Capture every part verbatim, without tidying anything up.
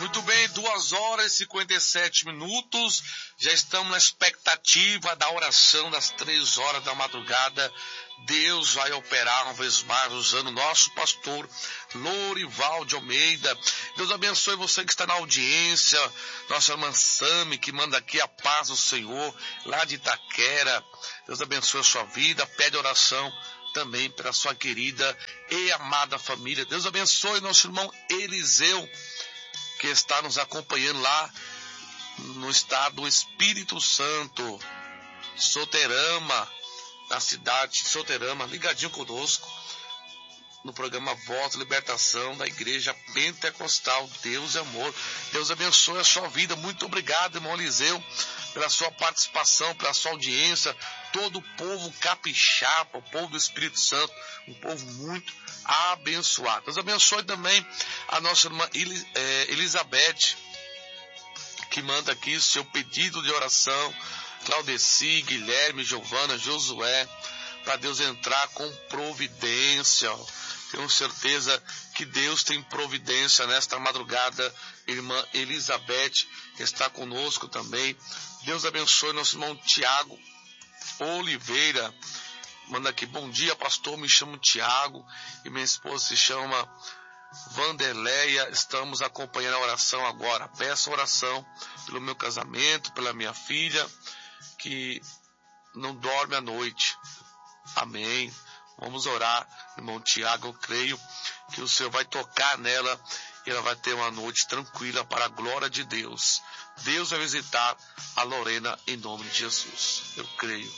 Muito bem, duas horas e cinquenta e sete minutos, já estamos na expectativa da oração das três horas da madrugada. Deus vai operar uma vez mais usando o nosso pastor Lorival de Almeida. Deus abençoe você que está na audiência, nossa irmã Sami, que manda aqui a paz do Senhor, lá de Itaquera. Deus abençoe a sua vida, pede oração também pela sua querida e amada família. Deus abençoe nosso irmão Eliseu, que está nos acompanhando lá no estado do Espírito Santo, Soterama, na cidade de Soterama, ligadinho conosco, no programa Voz Libertação da Igreja Pentecostal. Deus é amor. Deus abençoe a sua vida. Muito obrigado, irmão Eliseu, pela sua participação, pela sua audiência. Todo o povo capixaba, o povo do Espírito Santo, um povo muito abençoado. Deus abençoe também a nossa irmã Elizabeth, que manda aqui o seu pedido de oração. Claudeci, Guilherme, Giovana, Josué, para Deus entrar com providência. Tenho certeza que Deus tem providência nesta madrugada. Irmã Elizabeth, que está conosco também. Deus abençoe nosso irmão Tiago Oliveira. Manda aqui, bom dia, pastor, me chamo Tiago e minha esposa se chama Vanderleia. Estamos acompanhando a oração agora. Peço oração pelo meu casamento, pela minha filha, que não dorme à noite. Amém. Vamos orar, irmão Tiago. Eu creio que o Senhor vai tocar nela e ela vai ter uma noite tranquila para a glória de Deus. Deus vai visitar a Lorena em nome de Jesus. Eu creio.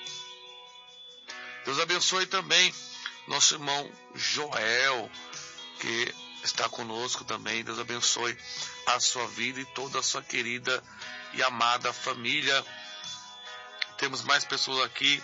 Deus abençoe também nosso irmão Joel, que está conosco também. Deus abençoe a sua vida e toda a sua querida e amada família. Temos mais pessoas aqui.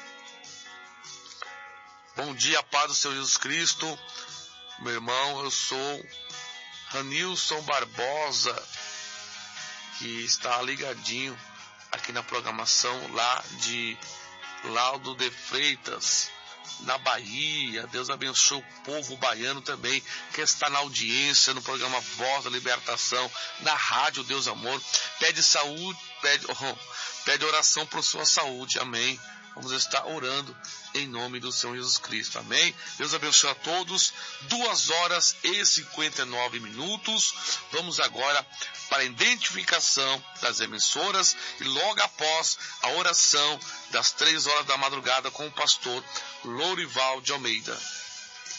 Bom dia, paz do Senhor Jesus Cristo. Meu irmão, eu sou Ranilson Barbosa, que está ligadinho aqui na programação lá de Laudo de Freitas, na Bahia. Deus abençoe o povo baiano também, que está na audiência no programa Voz da Libertação, na rádio Deus Amor. Pede saúde, pede, oh, pede oração por sua saúde. Amém. Vamos estar orando em nome do Senhor Jesus Cristo. Amém. Deus abençoe a todos. Duas horas e cinquenta e nove minutos. Vamos agora para a identificação das emissoras e logo após a oração das três horas da madrugada com o pastor Lorival de Almeida.